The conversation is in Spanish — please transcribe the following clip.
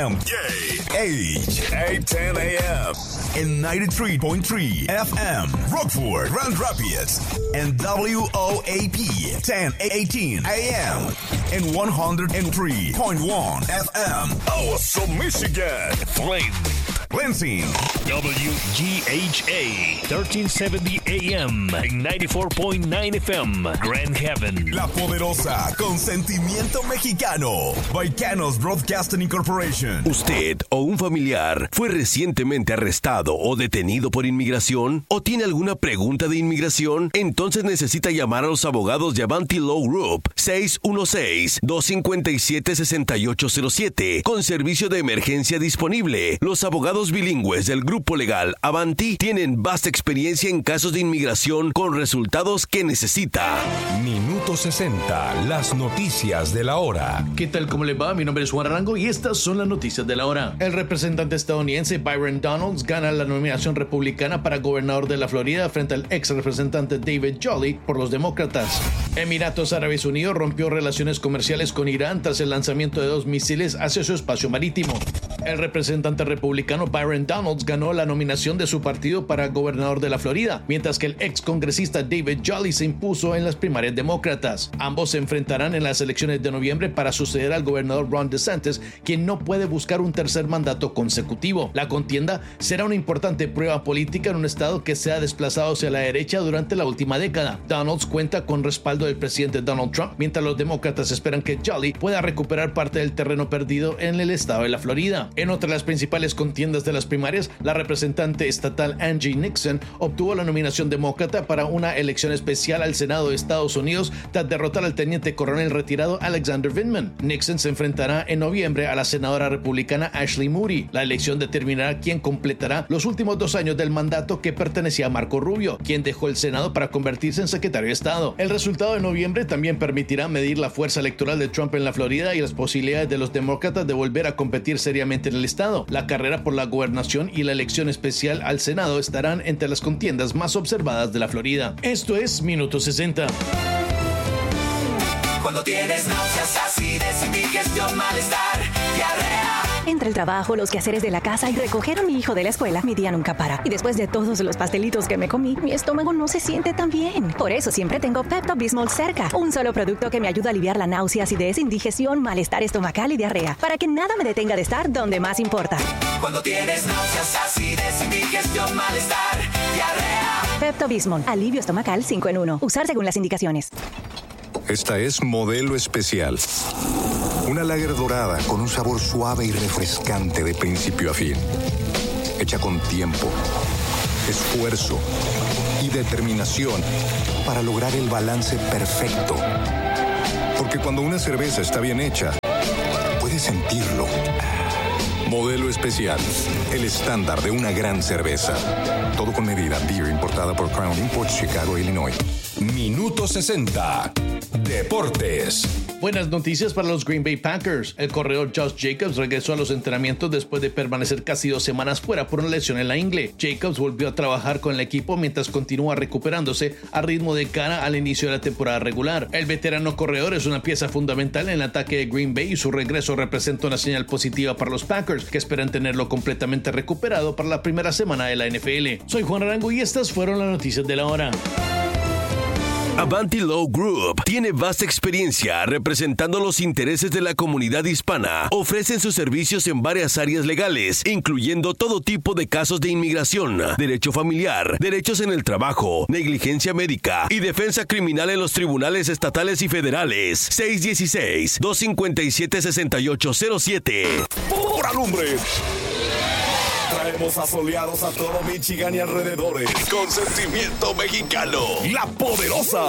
a.m. Yay! Age 8:10 a.m. and 93.3 FM. Rockford, Grand Rapids, and WOAP 10:18 a.m. and 103.1 FM. Awesome, Michigan. Flint, Lansing, WGHA 1370 AM and 94.9 FM. Grand Haven. La Poderosa, con sentimiento mexicano. Baicanos Broadcasting Incorporation. ¿Usted o un familiar fue recientemente arrestado o detenido por inmigración? ¿O tiene alguna pregunta de inmigración? Entonces necesita llamar a los abogados de Avanti Law Group 616-257-6807 con servicio de emergencia disponible. Los abogados bilingües del grupo legal Avanti tienen vasta experiencia en casos de inmigración con resultados que necesita. Minuto 60, las noticias de la hora. ¿Qué tal? ¿Cómo le va? Mi nombre es Juan Arango y estas son las noticias de la hora. El representante estadounidense Byron Donalds gana la nominación republicana para gobernador de la Florida frente al ex representante David Jolly por los demócratas. Emiratos Árabes Unidos rompió relaciones comerciales con Irán tras el lanzamiento de 2 misiles hacia su espacio marítimo. El representante republicano Byron Donalds ganó la nominación de su partido para gobernador de la Florida, mientras que el ex congresista David Jolly se impuso en las primarias demócratas. Ambos se enfrentarán en las elecciones de noviembre para suceder al gobernador Ron DeSantis, quien no puede buscar un tercer mandato consecutivo. La contienda será una importante prueba política en un estado que se ha desplazado hacia la derecha durante la última década. Donalds cuenta con respaldo del presidente Donald Trump, mientras los demócratas esperan que Jolly pueda recuperar parte del terreno perdido en el estado de la Florida. En otra de las principales contiendas de las primarias, la representante estatal Angie Nixon obtuvo la nominación demócrata para una elección especial al Senado de Estados Unidos tras derrotar al teniente coronel retirado Alexander Vindman. Nixon se enfrentará en noviembre a la senadora republicana Ashley Moody. La elección determinará quién completará los últimos 2 años del mandato que pertenecía a Marco Rubio, quien dejó el Senado para convertirse en secretario de Estado. El resultado de noviembre también permitirá medir la fuerza electoral de Trump en la Florida y las posibilidades de los demócratas de volver a competir seriamente en el estado. La carrera por la gobernación y la elección especial al Senado estarán entre las contiendas más observadas de la Florida. Esto es Minuto 60. Cuando tienes náuseas, acidez, indigestión, malestar, diarrea. Entre el trabajo, los quehaceres de la casa y recoger a mi hijo de la escuela, mi día nunca para. Y después de todos los pastelitos que me comí, mi estómago no se siente tan bien. Por eso siempre tengo Pepto-Bismol cerca. Un solo producto que me ayuda a aliviar la náusea, acidez, indigestión, malestar estomacal y diarrea. Para que nada me detenga de estar donde más importa. Cuando tienes náuseas, acidez, indigestión, malestar, diarrea. Pepto-Bismol. Alivio estomacal 5 en 1. Usar según las indicaciones. Esta es Modelo Especial. Una lager dorada con un sabor suave y refrescante de principio a fin. Hecha con tiempo, esfuerzo y determinación para lograr el balance perfecto. Porque cuando una cerveza está bien hecha, puedes sentirlo. Modelo Especial, el estándar de una gran cerveza. Todo con medida. Beer importada por Crown Imports, Chicago, Illinois. Minuto 60. Deportes. Buenas noticias para los Green Bay Packers. El corredor Josh Jacobs regresó a los entrenamientos después de permanecer casi 2 semanas fuera por una lesión en la ingle. Jacobs volvió a trabajar con el equipo mientras continúa recuperándose a ritmo de cara al inicio de la temporada regular. El veterano corredor es una pieza fundamental en el ataque de Green Bay y su regreso representa una señal positiva para los Packers, que esperan tenerlo completamente recuperado para la primera semana de la NFL. Soy Juan Arango y estas fueron las noticias de la hora. Avanti Law Group tiene vasta experiencia representando los intereses de la comunidad hispana. Ofrecen sus servicios en varias áreas legales, incluyendo todo tipo de casos de inmigración, derecho familiar, derechos en el trabajo, negligencia médica y defensa criminal en los tribunales estatales y federales. 616-257-6807. ¡Por alumbre! Traemos asoleados a todo Michigan y alrededores. Con sentimiento mexicano. La Poderosa.